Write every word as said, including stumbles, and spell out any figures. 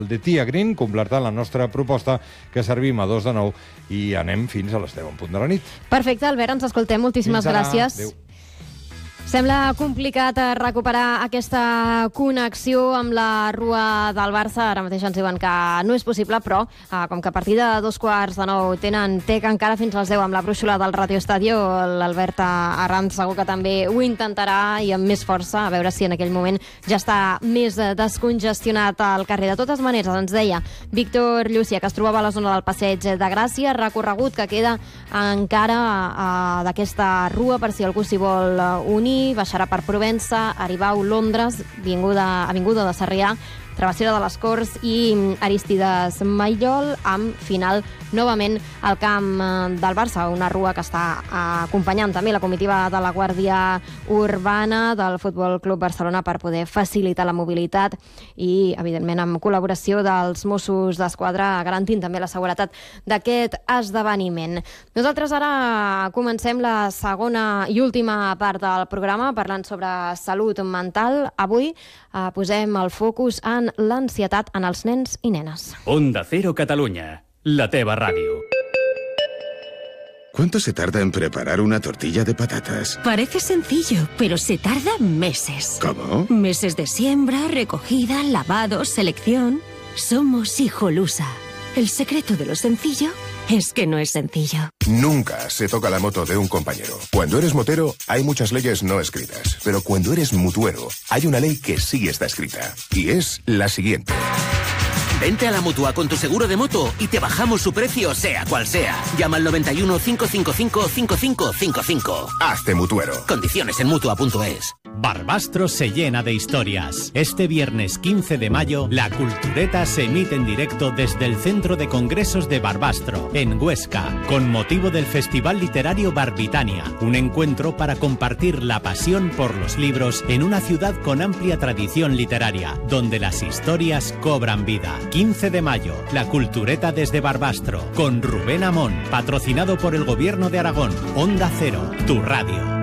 de Tia Green, completar la nostra proposta, que servim a dos de nou i anem fins a les deu en punt de la nit. Perfecte, Albert, ens escoltem. Moltíssimes Fins ara. gràcies. Adéu. Sembla complicat recuperar aquesta connexió amb la Rua del Barça. Ara mateix ens diuen que no és possible, però eh, com que a partir de dos quarts de nou tenen tec encara fins a les deu amb la brúixola del Radio Estadio, l'Albert Arranz segur que també ho intentarà i amb més força, a veure si en aquell moment ja està més descongestionat al carrer. De totes maneres, ens deia Víctor Llúcia, que es trobava a la zona del Passeig de Gràcia, recorregut que queda encara eh, d'aquesta rua per si algú s'hi vol unir, baixarà per Provença, Aribau, Londres, vinguda, Avinguda de Sarrià, Travessera de les Corts i Aristides Maillol, amb final novament al camp del Barça, una rua que està acompanyant també la comitiva de la Guàrdia Urbana del Futbol Club Barcelona per poder facilitar la mobilitat i, evidentment, amb col·laboració dels Mossos d'Esquadra, garantint també la seguretat d'aquest esdeveniment. Nosaltres ara comencem la segona i última part del programa parlant sobre salut mental. Avui eh, posem el focus en l'ansietat en els nens i nenes. Onda Cero Catalunya, la teva ràdio. ¿Cuánto se tarda en preparar una tortilla de patatas? Parece sencillo, pero se tarda meses. ¿Cómo? Meses de siembra, recogida, lavado, selección. Somos Hijolusa. El secreto de lo sencillo es que no es sencillo. Nunca se toca la moto de un compañero. Cuando eres motero, hay muchas leyes no escritas. Pero cuando eres mutuero, hay una ley que sí está escrita. Y es la siguiente. Vente a la Mutua con tu seguro de moto y te bajamos su precio, sea cual sea. Llama al noventa y uno, cinco cinco cinco, cinco cinco cinco cinco. Hazte mutuero. Condiciones en Mutua punto es. Barbastro se llena de historias. Este viernes quince de mayo, la Cultureta se emite en directo desde el Centro de Congresos de Barbastro, en Huesca, con motivo del Festival Literario Barbitania, un encuentro para compartir la pasión por los libros en una ciudad con amplia tradición literaria, donde las historias cobran vida. quince de mayo, la Cultureta desde Barbastro, con Rubén Amón, patrocinado por el Gobierno de Aragón. Onda Cero, tu radio.